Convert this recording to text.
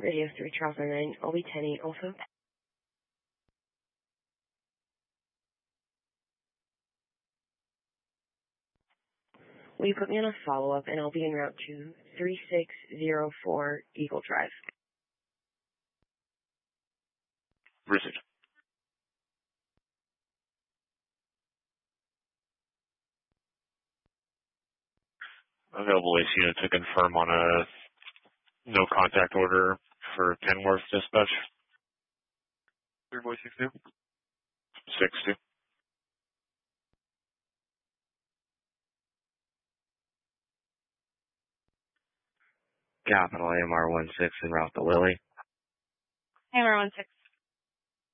Radio 3 Charles 9, OB 10 also. Will you put me on a follow-up, and I'll be en route to 3604 Eagle Drive. Received. Available AC unit to confirm on a no contact order for Kenworth dispatch. 3.62. 60. Capital AMR 16 en route to Lily. AMR 16.